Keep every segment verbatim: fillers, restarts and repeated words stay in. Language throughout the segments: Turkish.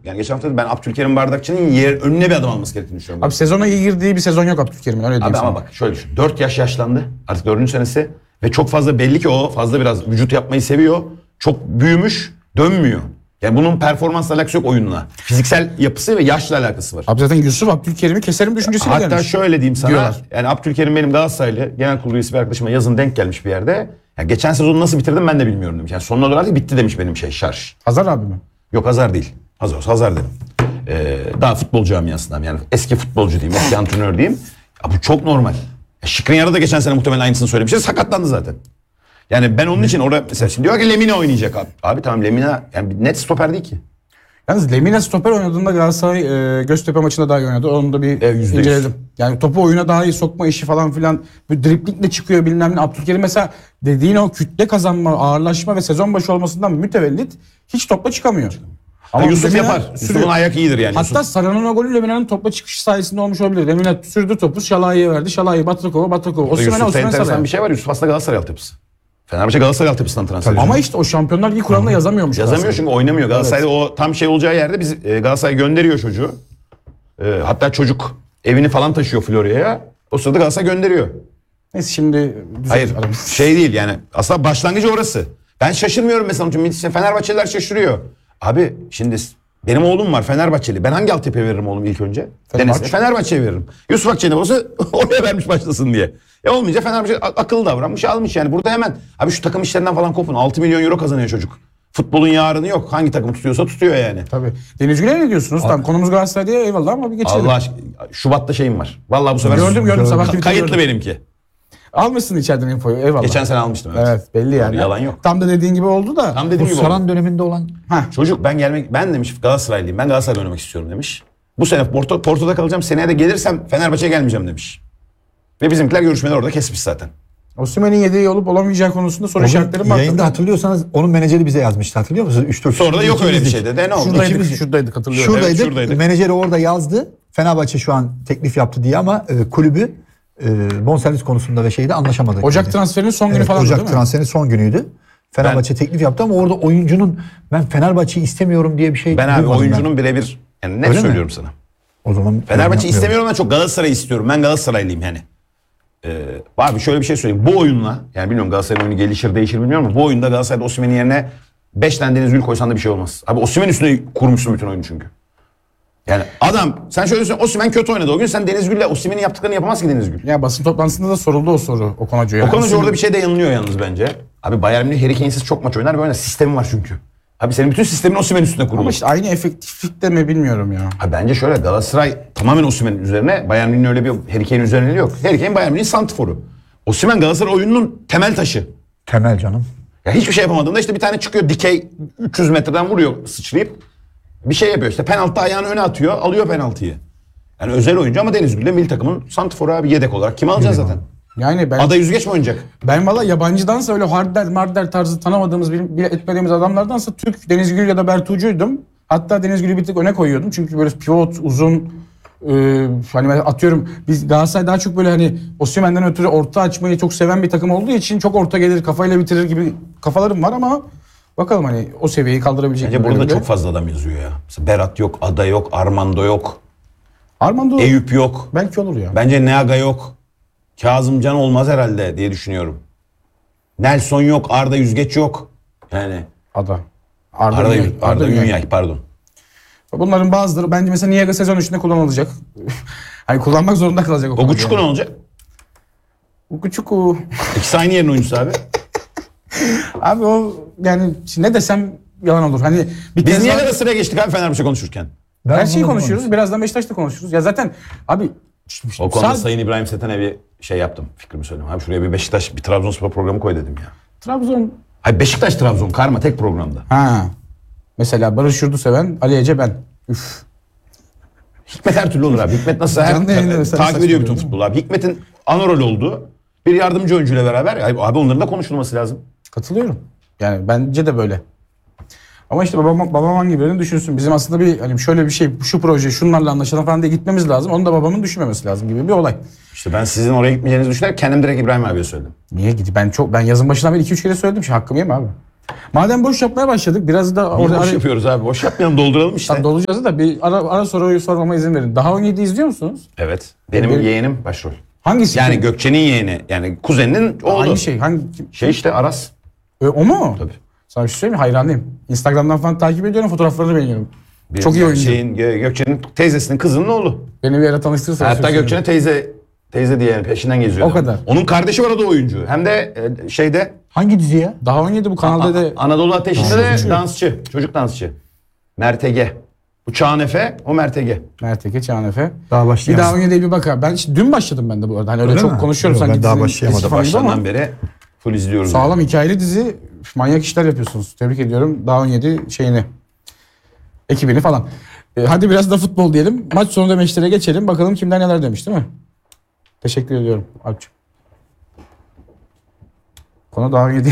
Yani geçen hafta ben Abdülkerim Bardakçı'nın yer önüne bir adım alması gerektiğini düşünüyorum. Abi sezona iyi girdiği bir sezon yok Abdülkerim'in, öyle diyeyim Abi sana. ama bak şöyle düşün. dört yaş yaşlandı. Artık dördüncü senesi. Ve çok fazla belli ki o fazla biraz vücut yapmayı seviyor. Çok büyümüş, dönmüyor. Yani bunun performansla alakası yok oyunla. Fiziksel yapısı ve yaşla alakası var. Abi zaten Yusuf Abdülkerim'i keserim düşüncesiyle Hatta gelmiş. şöyle diyeyim sana. Diyorlar. Yani Abdülkerim benim Galatasaraylı genel kurulu üyesi bir arkadaşıma yazın denk gelmiş bir yerde. Yani geçen sezonu nasıl bitirdim ben de bilmiyorum demiş. Yani sonuna doğru artık bitti demiş benim şey şarj. Hazar abi mi? Yok Hazar değil. Hazar olsa Hazar dedim. Ee, daha futbol camiasından yani eski futbolcu diyeyim, eski antrenör diyeyim. Ya bu çok normal. Ya Şikrinyar'a da geçen sene muhtemelen aynısını söylemişti. Sakatlandı zaten. Yani ben onun için orada mesela şimdi diyor ki Lemina oynayacak abi. Abi tamam Lemina yani net stoper değil ki. Yalnız Lemina stoper oynadığında Galatasaray e, Göztepe maçında daha iyi oynadı. Onu da bir E, yüzde yüz. inceledim. Yani topu oyuna daha iyi sokma işi falan filan. Bir driplingle çıkıyor bilmem ne. Abdülkerim mesela dediğin o kütle kazanma, ağırlaşma ve sezon başı olmasından mütevellit hiç topla çıkamıyor. Ama Yusuf Lemina yapar. sürüyor. Yusuf'un ayak iyidir yani. Hatta Yusuf. Saran'ın o golü Lemina'nın topla çıkışı sayesinde olmuş olabilir. Lemina sürdü topu, Şalai'ye verdi. Şalai Batrakova, Batrakova. Osimhen'e, Yusuf'ta Osimhen enteresan Saray'a. bir şey var. Yusuf aslında Galatasaray altyapısı. Fenerbahçe Galatasaray altyapısından transfer ediyor. Ama işte o Şampiyonlar Ligi kuralında yazamıyormuş. Yazamıyor Galatasaray. çünkü oynamıyor. Galatasaray'da o tam şey olacağı yerde biz e, Galatasaray gönderiyor çocuğu. E, hatta çocuk evini falan taşıyor Florya'ya. O sırada Galatasaray gönderiyor. Neyse şimdi... Hayır şey değil yani. Aslında başlangıcı orası. Ben şaşırmıyorum mesela. Çünkü Fenerbahçeliler şaşırıyor. Abi şimdi benim oğlum var Fenerbahçeli. Ben hangi altyapıya veririm oğlum ilk önce? Fenerbahçe. Denizli. Fenerbahçe'ye veririm. Yusuf Akçay'ın babası oraya vermiş başlasın diye. Ya olmayınca Fenerbahçe akıllı davranmış almış yani. Burada hemen abi şu takım işlerinden falan kopun. altı milyon euro kazanıyor çocuk. Futbolun yarını yok. Hangi takım tutuyorsa tutuyor yani. Tabii. Deniz Gül'e ne diyorsunuz? Tamam konumuz Galatasaray diye eyvallah ama bir geçelim. Allah aşkına. Şubat'ta şeyim var. Vallahi bu sefer Gördüm gördüm sabah Ka- tweet'i kayıtlı gördüm. benimki. Almışsın içeriden infoyu eyvallah. Geçen sene almıştım evet. Evet belli yani. Yalan yok. Tam da dediğin gibi oldu da. Tam Bu dediğim gibi Saran oldu. döneminde olan Heh. Çocuk ben gelmek ben demiş Galatasaraylıyım. Ben Galatasaray'da oynamak istiyorum demiş. Bu sene Porto, Porto'da kalacağım. Seneye de gelirsem Fenerbahçe'ye gelmeyeceğim demiş. Ve bizimkiler görüşmeleri orada kesmiş zaten. Osimhen'in yedeği olup olamayacağı konusunda soru o işaretleri var. yayında hatırlıyorsanız onun menajeri bize yazmıştı, hatırlıyor musunuz? üç dört Sonra da yok öyle bir şey dedi. E, ne oldu? Şuradaydık, İkimiz- şuradaydık hatırlıyorum. Şuradaydık, Evet, şuradaydık. menajeri orada yazdı. Fenerbahçe şu an teklif yaptı diye ama e, kulübü e, bonservis konusunda ve şeyde anlaşamadık. Ocak dedi. transferinin son günü Evet, falan Ocak değil mi? transferinin son günüydü. Fenerbahçe teklif yaptı ama orada oyuncunun ben Fenerbahçe'yi istemiyorum diye bir şey Ben abi duymadım oyuncunun birebir yani net Öyle mi? söylüyorum sana. O zaman Fenerbahçe istemiyorum ama çok Galatasaray istiyorum. Ben Galatasaraylıyım yani. Ee, abi şöyle bir şey söyleyeyim. Bu oyunla yani bilmiyorum Galatasaray'ın oyunu gelişir değişir bilmiyorum ama bu oyunda Galatasaray'da Osimhen'in yerine beş tane Deniz Gül koysan da bir şey olmaz. Abi Osimhen üstüne kurmuşsun bütün oyunu çünkü. Yani adam sen şöyle söyle Osimhen kötü oynadı o gün sen Deniz Gül'le Osimhen'in yaptıklarını yapamaz ki Deniz Gül. Ya basın toplantısında da soruldu o soru Okan Hoca'ya. O konuda Osimhen- orada bir şey de yanılıyor yalnız bence. Abi Bayern Münih Harry Kane'siz çok maç oynar böyle sistemi var çünkü. Abi senin bütün sistemin Osimhen üstüne kurulu. Ama işte aynı efektiflikte mi bilmiyorum ya. Ha bence şöyle Galatasaray tamamen Osimhen'in üzerine Bayern Münih'in öyle bir Harry Kane'in üzerine yok. Harry Kane Bayern Münih'in santiforu. Osimhen Galatasaray oyununun temel taşı. Temel canım. Ya hiçbir şey yapamadığında işte bir tane çıkıyor dikey üç yüz metreden vuruyor sıçrayıp bir şey yapıyor işte penaltı ayağını öne atıyor alıyor penaltıyı. Yani özel oyuncu ama Deniz Gül de milli takımın santiforu abi yedek olarak kim alacağız zaten? Yani ben Ada yüzgeç mi oynayacak? ben valla yabancıdansa öyle Hardder, Marder tarzı tanımadığımız, bile etmediğimiz adamlardansa Türk Deniz Gül ya da Bertuğcu'ydum. Hatta Deniz Gül'ü bir tık öne koyuyordum. Çünkü böyle pivot, uzun, e, hani ben atıyorum biz Galatasaray daha çok böyle hani Osimhen'den ötürü orta açmayı çok seven bir takım olduğu için çok orta gelir, kafayla bitirir gibi kafalarım var ama bakalım hani o seviyeyi kaldırabilecek Bence mi burada bölümde? çok fazla adam yazıyor ya. Mesela Berat yok, Ada yok, Armando yok, Armando Eyüp yok. belki olur ya. Bence Neaga yok. Kazımcan olmaz herhalde diye düşünüyorum. Nelson yok, Arda Yüzgeç yok. Yani Ada. Arda, Arda, Arda, Arda, Arda Ünyay. Ünyay pardon. Bunların bazıları bence mesela Niyaga sezon içinde kullanılacak. Hani kullanmak zorunda kalacak. O Guçuku ne olacak? Guçuku. İkisi aynı yerin oyuncusu abi. Abi o yani ne desem yalan olur. Hani bir Biz kez niye daha- Galatasaray'a geçtik abi Fenerbahçe konuşurken? Ben her şeyi anlamadım konuşuyoruz. onu. Birazdan Beşiktaş'ta konuşuruz. Ya zaten abi O konuda Sad- Sayın İbrahim Seten'e bir şey yaptım. Fikrimi söyledim. Abi şuraya bir Beşiktaş, bir Trabzonspor programı koy dedim ya. Trabzon. Hayır Beşiktaş Trabzon karma tek programda. Ha. Mesela Barış Yurduseven, Ali Ece ben. Üf. Hikmet her türlü olur abi. Hikmet nasıl her, Canlı yayında mesela takip ediyor bütün saçmalıyor, futbolu abi. Hikmet'in ana rol olduğu bir yardımcı oyuncuyla beraber abi abi onların da konuşulması lazım. Katılıyorum. Yani bence de böyle. Ama işte babam babam gibi birini düşünsün. Bizim aslında bir hani şöyle bir şey, şu proje, şunlarla anlaşalım falan diye gitmemiz lazım. Onu da babamın düşünmemesi lazım gibi bir olay. İşte ben sizin oraya gitmeyeceğinizi düşünerek kendim direkt İbrahim abiye söyledim. Niye gidi? Ben çok ben yazın başından beri iki üç kere söyledim. Şey, hakkımı yeme abi. Madem boş yapmaya başladık biraz da Niye orada boş ara, yapıyoruz abi? Boş yapmayalım, dolduralım işte. tam dolacağız da bir ara, ara soruyu sormama izin verin. Daha on yedi izliyor musunuz? Evet. Benim Benim- yeğenim başrol. Hangisi? Yani Gökçe'nin yeğeni. Yani kuzeninin oğlu. Hangi şey? Hangi kim? Şey işte Aras. E, o mu? Tabii. Sana bir şey söyleyeyim mi? Hayranıyım. Instagram'dan falan takip ediyorum, fotoğraflarını beğeniyorum. Bir- Çok iyi oyuncu. Şeyin, Gö- Gökçe'nin teyzesinin kızının oğlu. Beni bir ara tanıştırırsanız. Hatta çok sevinirim. Gökçe'nin teyze teyze diye yani peşinden geziyor. O kadar. Onun kardeşi var, o da oyuncu. Hem de e, şeyde Hangi dizi ya? Daha on yedi bu kanalda da Anadolu Ateşi'nde de Dansçı. dansçı. Çocuk dansçı. Mert Ege. Bu Çağan Efe, o Mert Ege. Mert Eke, Çağan Efe. Daha Bir başlayamadım. daha on yediye bir bakar. Ben işte dün başladım ben de bu arada. Hani öyle, Öyle çok mi? konuşuyorum Yok, sanki ben daha dizinin başlayamadım. eski fanıydı ama Başlarından beri full izliyoruz. sağlam hikayeli dizi, manyak işler yapıyorsunuz. Tebrik ediyorum. Daha on yedi şeyini, ekibini falan. E, hadi biraz da futbol diyelim. Maç sonu demeçlere geçelim. Bakalım kimler neler demiş, değil mi? Teşekkür ediyorum Alpçım. Konu daha on yedi.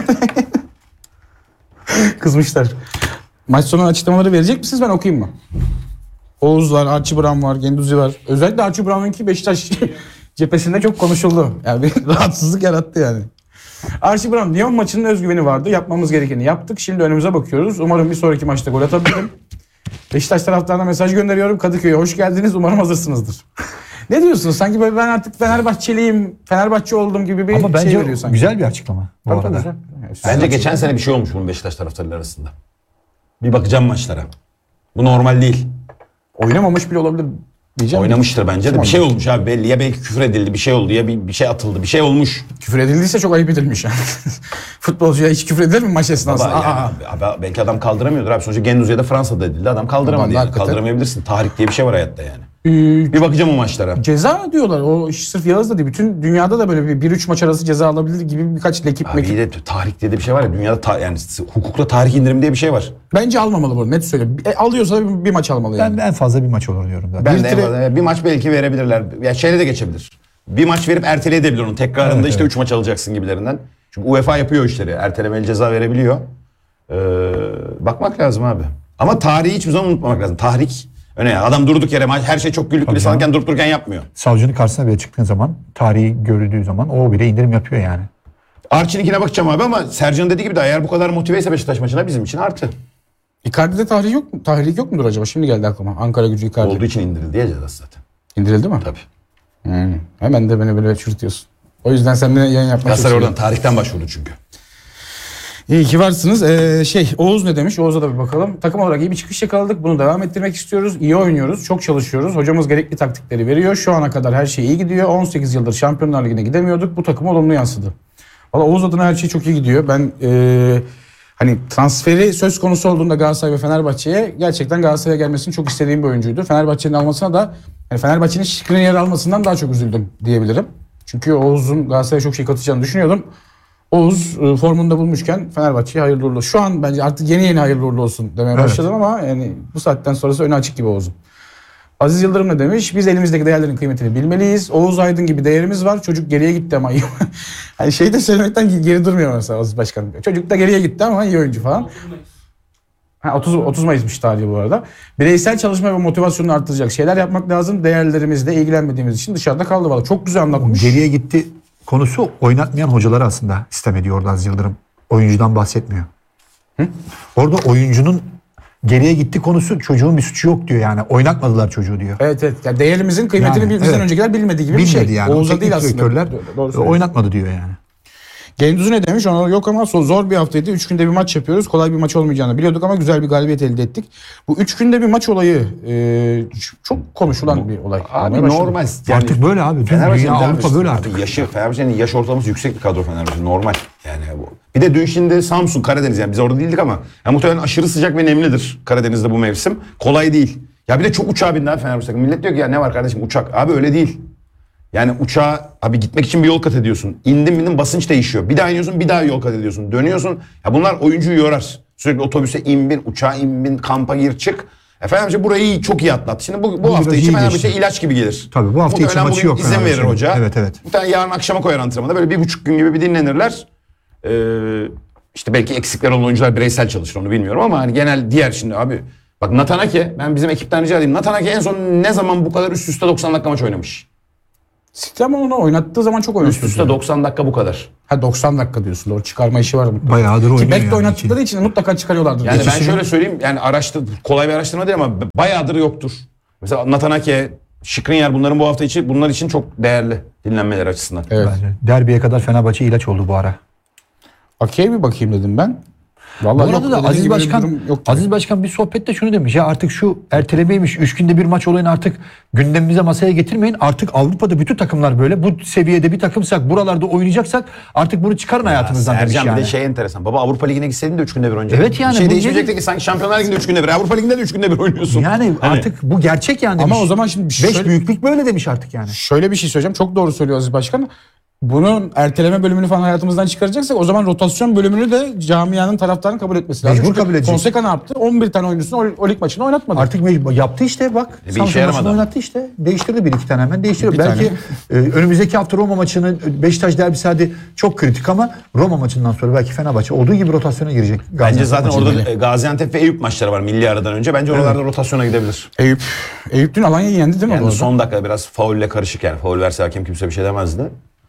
Kızmışlar. Maç sonu açıklamaları verecek misiniz? Ben okuyayım mı? Oğuz var, Archie Brown var, Genduzi var. Özellikle Archie Brown'unki Beşiktaş cephesinde çok konuşuldu. Yani bir rahatsızlık yarattı yani. Archie Brown, Lyon maçının özgüveni vardı. Yapmamız gerekeni yaptık. Şimdi önümüze bakıyoruz. Umarım bir sonraki maçta gol atabilirim. Beşiktaş taraftarına mesaj gönderiyorum. Kadıköy'e hoş geldiniz. Umarım hazırsınızdır. Ne diyorsunuz? Sanki böyle ben artık Fenerbahçeliyim, Fenerbahçe oldum gibi bir Ama şey bence veriyor sanki. güzel bir açıklama bu Tabii, arada. güzel. Yani Bence geçen sene bir şey olmuş bunun Beşiktaş taraftarları arasında. Bir bakacağım maçlara. Bu normal değil. oynamamış bile olabilir diyeceğim. Oynamıştır bence de. Kim Bir şey olmuş abi belli. Ya belki küfür edildi, bir şey oldu ya bir, bir şey atıldı, bir şey olmuş. Küfür edildiyse çok ayıp edilmiş yani. Futbolcuya hiç küfür edilir mi maç Baba, esnasında? ya, Aa, abi, belki adam kaldıramıyordur abi. Sonuçta Genduzi'de Fransa'da edildi. Adam kaldıramadı Adam yani. hakikaten- Kaldıramayabilirsin. Tarih diye bir şey var hayatta yani. Ee, Bir bakacağım o maçlara. ceza diyorlar. O iş sırf Yağız'da değil. Bütün dünyada da böyle bir bir üç maç arası ceza alabilir gibi birkaç lekip Abi mekip. iyi de tarih diye de bir şey var ya. Dünyada ta- yani hukukta tarih indirimi diye bir şey var. Bence almamalı bunu, net söyleyeyim. E, alıyorsa da bir, bir maç almalı yani. Ben en fazla bir maç olur diyorum zaten. Ben Bir de tire- en fazla- bir maç belki verebilirler. Ya şeyle de geçebilir. Bir maç verip erteleyebilir onun. Tekrarında Evet, işte evet. üç maç alacaksın gibilerinden. Çünkü UEFA yapıyor o işleri. Ertelemeli ceza verebiliyor. Ee, bakmak lazım abi. Ama tarihi hiçbir zaman unutmamak lazım. Tarih önemli. Adam durduk yere maç her şey çok güllük Tabii gülistanken durup dururken yapmıyor. Savcının karşısına bile çıktığın zaman, tarihi görüldüğü zaman o bile indirim yapıyor yani. Arçinkine bakacağım abi ama Sercan dediği gibi de eğer bu kadar motiveyse Beşiktaş maçına bizim için artı. Icardi'de tarih yok mu? Tahrilik yok mudur acaba? Şimdi geldi aklıma. Ankara Gücü Icardi. Olduğu için indirildi ya cezası zaten. İndirildi mi? Tabii. Hmm. Hemen de beni böyle çürütüyorsun. O yüzden seninle yayın yapmak çok Galatasaray istiyorum. oradan tarihten başvurdu çünkü. İyi ki varsınız. Ee, şey Oğuz ne demiş? Oğuz'a da bir bakalım. Takım olarak iyi bir çıkış yakaladık. Bunu devam ettirmek istiyoruz. İyi oynuyoruz. Çok çalışıyoruz. Hocamız gerekli taktikleri veriyor. Şu ana kadar her şey iyi gidiyor. on sekiz yıldır Şampiyonlar Ligi'ne gidemiyorduk. Bu takıma olumlu yansıdı. Valla Oğuz adına her şey çok iyi gidiyor. Ben ee, hani transferi söz konusu olduğunda Galatasaray ve Fenerbahçe'ye gerçekten Galatasaray'a gelmesini çok istediğim bir oyuncuydu. Fenerbahçe'nin almasına da yani Fenerbahçe'nin şikrine yer almasından daha çok üzüldüm diyebilirim. Çünkü Oğuz'un Galatasaray'a çok şey katacağını düşünüyordum. Oğuz e, formunda bulmuşken Fenerbahçe'ye hayırlı uğurlu olsun. Şu an bence artık yeni yeni hayırlı uğurlu olsun demeye Evet. başladım ama yani bu saatten sonrası önü açık gibi Oğuz'un. Aziz Yıldırım ne demiş? Biz elimizdeki değerlerin kıymetini bilmeliyiz. Oğuz Aydın gibi değerimiz var. Çocuk geriye gitti ama iyi. Hani şey de söylemekten geri durmuyor mesela Aziz Başkan. Çocuk da geriye gitti ama iyi oyuncu falan. Ha, otuz, otuz Mayıs'mış tarihi bu arada. Bireysel çalışma ve motivasyonunu artıracak şeyler yapmak lazım. Değerlerimizle ilgilenmediğimiz için dışarıda kaldı valla. Çok güzel anlatmış. Geriye gitti konusu oynatmayan hocaları aslında sistem ediyor orada Aziz Yıldırım. Oyuncudan bahsetmiyor. Hı? Orada oyuncunun geriye gitti konusu çocuğun bir suçu yok diyor yani. Oynatmadılar çocuğu diyor. Evet evet. Yani değerimizin kıymetini Yani, bizden evet. öncekiler bilmediği gibi bir Bilmedi şey. yani. Oğuz'a Teknik değil aslında. direktörler Doğru söylüyorsun. oynatmadı diyor yani. Gendüzü ne demiş? Ona yok ama zor bir haftaydı. Üç günde bir maç yapıyoruz. Kolay bir maç olmayacağını biliyorduk ama güzel bir galibiyet elde ettik. Bu üç günde bir maç olayı e, çok konuşulan bir olay. Abi Olmaya başladı. normal. Artık böyle abi. Tüm Fenerbahçe'nin dünya, devam Avrupa işte. böyle Abi artık. yaşı, Fenerbahçe'nin yaş ortalaması yüksek bir kadro Fenerbahçe. Normal. Yani bu. Bir de dün şimdi Samsun, Karadeniz yani biz orada değildik ama yani muhtemelen aşırı sıcak ve nemlidir Karadeniz'de bu mevsim. Kolay değil. Ya bir de çok uçağa bindi abi Fenerbahçe. Millet diyor ki ya ne var kardeşim uçak. Abi öyle değil. Yani uçağa abi gitmek için bir yol kat ediyorsun. İndin bindin basınç değişiyor. Bir daha iniyorsun bir daha yol kat ediyorsun. Dönüyorsun. Ya bunlar oyuncuyu yorar. Sürekli otobüse in bin, uçağa in bin, kampa gir çık. E Fenerbahçe burayı çok iyi atlattı. Şimdi bu, bu biraz hafta iyi için Fenerbahçe geçti. ilaç gibi gelir. Tabii bu hafta içi Muhtemelen maçı bugün yok izin verir Fenerbahçe'nin. hoca. Evet, evet. Muhtemelen yarın akşama koyar antrenmanda. Böyle bir buçuk gün gibi bir dinlenirler. Ee, işte belki eksikler olan oyuncular bireysel çalışır onu bilmiyorum ama hani genel diğer şimdi abi. Bak Natanake ben bizim ekipten rica edeyim. Natanake en son ne zaman bu kadar üst üste doksan dakika maç oynamış? City ama onu oynattığı zaman çok Üst oynatıyor. üste doksan dakika bu kadar. Ha doksan dakika diyorsun. Doğru, çıkarma işi var mutlaka. Bayağıdır Ki oynuyor bek de yani oynattıkları için mutlaka çıkarıyorlardır. Yani ben Geçişini- şöyle söyleyeyim, yani araştır, kolay bir araştırma değil ama bayağıdır yoktur. Mesela Nathan Ake, Skriniar bunların bu hafta içi bunlar için çok değerli dinlenmeler açısından. Evet. Bence derbiye kadar Fenerbahçe ilaç oldu bu ara. Okey bir bakayım dedim ben. Bu Vallahi arada yok, da dediğin Aziz gibi öyle bir Başkan durum yok gibi. Aziz Başkan bir sohbette şunu demiş ya artık şu ertelemeymiş üç günde bir maç olayını artık gündemimize masaya getirmeyin. Artık Avrupa'da bütün takımlar böyle bu seviyede bir takımsak buralarda oynayacaksak artık bunu çıkarın hayatınızdan demiş Sercan yani. bir de şey enteresan. Baba Avrupa Ligi'ne gitseydin de üç günde bir önce. Evet yani Bir şey bu değişmeyecekti nedir? ki sanki Şampiyonlar Ligi'nde üç günde bir. Avrupa Ligi'nde de üç günde bir oynuyorsun. Yani Hani- artık bu gerçek yani demiş. Ama o zaman şimdi Beş şöyle- büyüklük böyle demiş artık yani. Şöyle bir şey söyleyeceğim. Çok doğru söylüyor Aziz Başkan. Bunun erteleme bölümünü falan hayatımızdan çıkaracaksak o zaman rotasyon bölümünü de camianın taraftarının kabul etmesi lazım. Mecbur Çünkü kabul edecek. Fonseca ne yaptı? on bir tane oyuncusunu o, o lig maçında oynatmadı. Artık mecbur yaptı işte bak. E, bir Samsun işe yaramadı. maçını oynattı işte. Değiştirdi bir iki tane hemen değiştirdi. Bir Belki tane. e, önümüzdeki hafta Roma maçını Beşiktaş derbisi hadi çok kritik ama Roma maçından sonra belki Fenerbahçe olduğu gibi rotasyona girecek. Bence Gaziantep zaten maçı orada gibi. e, Gaziantep ve Eyüp maçları var milli aradan önce. Bence oralarda rotasyona gidebilir. Eyüp. Eyüp dün Alanya'yı yendi değil mi? bu Yani arada? son dakika biraz faulle karışık yani. Faul verse hakem kimse bir şey demezdi.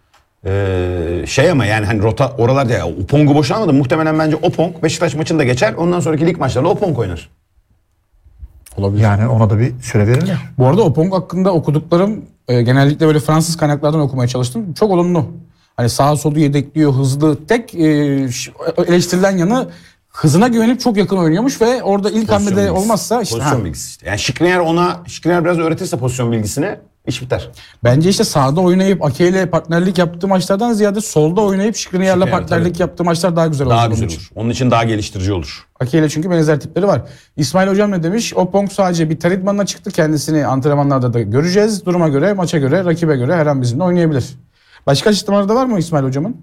Ee, şey ama yani hani rota oralarda ya Opong'u boşuna almadı. Muhtemelen bence Opong Beşiktaş maçında geçer. Ondan sonraki lig maçlarında Opong oynar. Olabilir. Yani ona da bir süre verirler. Bu arada Opong hakkında okuduklarım e, genellikle böyle Fransız kaynaklardan okumaya çalıştım. Çok olumlu. Hani sağa solu yedekliyor, hızlı. Tek e, ş- eleştirilen yanı hızına güvenip çok yakın oynuyormuş ve orada ilk hamlede bilgisi. olmazsa işte Pozisyon ha, bilgisi işte. Yani Skriniar ona Skriniar biraz öğretirse pozisyon bilgisini iş biter. bence işte sağda oynayıp Ake ile partnerlik yaptığı maçlardan ziyade solda oynayıp Skriniar'la Skriniar, partnerlik tabii. yaptığı maçlar daha güzel olur. Daha onun güzel için. olur. Onun için daha geliştirici olur. Ake ile çünkü benzer tipleri var. İsmail Hocam ne demiş? Opong sadece bir teritmanla çıktı. Kendisini antrenmanlarda da göreceğiz. Duruma göre, maça göre, rakibe göre her an bizimle oynayabilir. Başka açıklamaları da var mı İsmail Hocam'ın?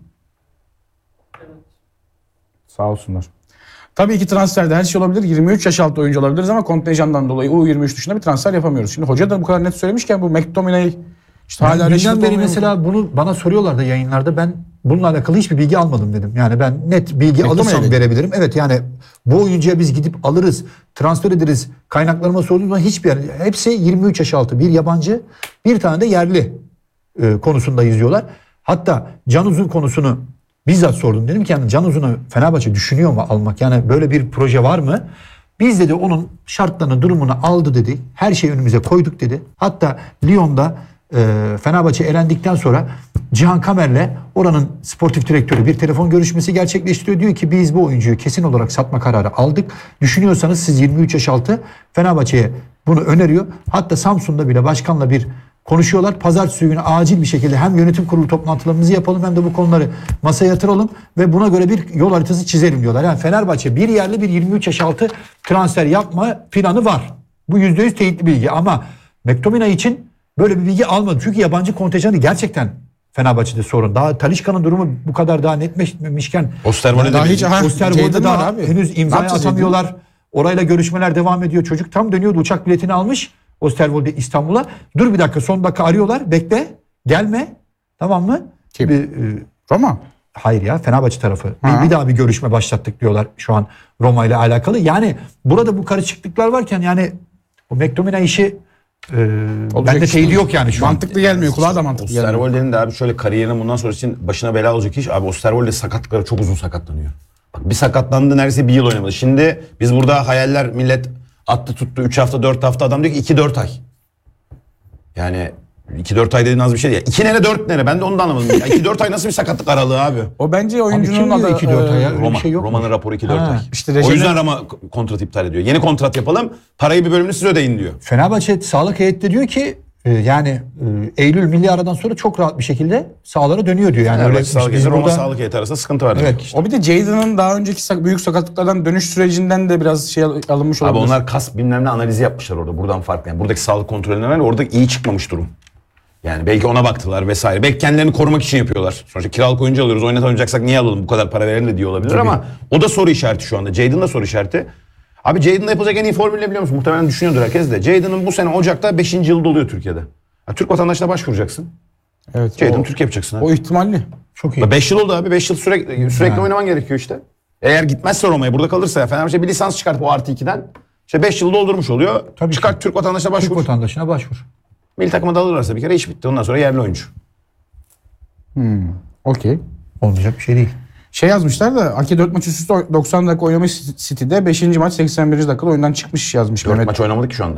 Sağ olsunlar. Tabii ki transferde her şey olabilir. yirmi üç yaş altı oyuncu olabiliriz ama kontenjandan dolayı U yirmi üç dışında bir transfer yapamıyoruz. Şimdi hoca da bu kadar net söylemişken bu McTominay işte hala Yani reşit dünden beri olmuyor. mesela bunu bana soruyorlar da yayınlarda ben bununla alakalı hiçbir bilgi almadım dedim. Yani ben net bilgi McTominay'le alırsam ilgili. verebilirim. Evet yani bu oyuncuya biz gidip alırız, transfer ederiz. Kaynaklarıma sorduğum zaman hiçbir yer. Hepsi yirmi üç yaş altı. Bir yabancı, bir tane de yerli e, konusunda yazıyorlar. Hatta Can Uzun konusunu bizzat sordum. Dedim ki yani Can Uzun'u Fenerbahçe düşünüyor mu almak? Yani böyle bir proje var mı? Biz dedi onun şartlarını, durumunu aldı dedi. Her şeyi önümüze koyduk dedi. Hatta Lyon'da e, Fenerbahçe elendikten sonra Cihan Kamer'le oranın sportif direktörü bir telefon görüşmesi gerçekleştiriyor. Diyor ki biz bu oyuncuyu kesin olarak satma kararı aldık. Düşünüyorsanız siz yirmi üç yaş altı Fenerbahçe'ye bunu öneriyor. Hatta Samsun'da bile başkanla bir konuşuyorlar. Pazartesi günü acil bir şekilde hem yönetim kurulu toplantılarımızı yapalım hem de bu konuları masaya yatıralım ve buna göre bir yol haritası çizelim diyorlar. Yani Fenerbahçe bir yerli bir yirmi üç yaş altı transfer yapma planı var. Bu yüzde yüz teyitli bilgi ama McTominay için böyle bir bilgi almadı. Çünkü yabancı kontenjanı gerçekten Fenerbahçe'de sorun. Daha Talisca'nın durumu bu kadar daha netleşmemişken Osterwolde daha de hiç- bir- ha, Osterwolde Jadon daha var abi. henüz Ne imzayı yapacağız atamıyorlar. Orayla görüşmeler devam ediyor. Çocuk tam dönüyordu, uçak biletini almış. Osterwolde İstanbul'a. Dur bir dakika, son dakika arıyorlar. Bekle. Gelme. Tamam mı? Kim? Bir, e, Roma. hayır ya, Fenerbahçe tarafı. Ha. Bir, bir daha bir görüşme başlattık diyorlar şu an Roma ile alakalı. Yani burada bu karışıklıklar varken yani o McTominay işi e, Olacak bende iş teyidi değil. yok yani şu an. Mantıklı gelmiyor. Kulağa da mantıklı gelmiyor. Osterwolde'nin de abi şöyle kariyerinin bundan sonra için başına bela olacak iş. Abi Osterwolde sakatlıkları çok uzun sakatlanıyor. Bak bir sakatlandı neredeyse bir yıl oynamadı. Şimdi biz burada hayaller millet attı tuttu üç hafta dört hafta adam diyor ki iki dört ay. Yani iki dört ay dediğin az bir şey değil. iki nere dört nere ben de onu da anlamadım. iki dört ay nasıl bir sakatlık aralığı abi? O bence Abi oyuncunun kim diyor adı, iki dört ay ya? e, Öyle bir Roma. şey yok mu? Roma'nın raporu iki dört Ha, ay. işte o Recep'in- yüzden Roma kontrat iptal ediyor. Yeni kontrat yapalım. Parayı bir bölümünü siz ödeyin diyor. Fenerbahçe Sağlık Heyeti de diyor ki e, yani e, Eylül milli aradan sonra çok rahat bir şekilde sahalara dönüyor diyor. Yani Yani öyle sağlık biz heyeti, Roma burada sağlık heyeti arasında sıkıntı var. evet demek. işte. O bir de Jadon'ın daha önceki sak- büyük sakatlıklardan dönüş sürecinden de biraz şey al- alınmış Abi olabilir. onlar kas bilmem ne analizi yapmışlar orada. Buradan farklı. Yani buradaki sağlık kontrolünden öyle orada iyi çıkmamış durum. Yani belki ona baktılar vesaire. Belki kendilerini korumak için yapıyorlar. Sonuçta kiralık oyuncu alıyoruz. Oynatamayacaksak niye alalım? Bu kadar para verelim de diyor olabilir ama o da soru işareti şu anda. Jadon da soru işareti. Abi Jadon'da yapılacak en iyi formül ne biliyor musun? Muhtemelen düşünüyordur herkes de. Jadon'ın bu sene Ocak'ta beşinci yılda oluyor Türkiye'de. Ya, Türk vatandaşına başvuracaksın. Evet. Jadon o, Türkiye yapacaksın. Ha. o ihtimalli. Çok iyi. beş yıl oldu abi. beş yıl sürekli sürekli Ha. oynaman gerekiyor işte. Eğer gitmezse Roma'ya burada kalırsa ya Fenerbahçe bir lisans çıkartıp o artı ikiden işte beş yıl doldurmuş oluyor. Tabii Çıkart ki. Türk vatandaşına Türk başvur. vatandaşına başvur. Milli takıma da alırlarsa bir kere iş bitti. Ondan sonra yerli oyuncu. Okey. Olmayacak bir şey değil. Şey yazmışlar da Ake dört maç üst üste doksan dakika oynamış City'de beşinci maç seksen birinci dakikada oyundan çıkmış yazmış dört Mehmet. maç oynamadı ki şu anda.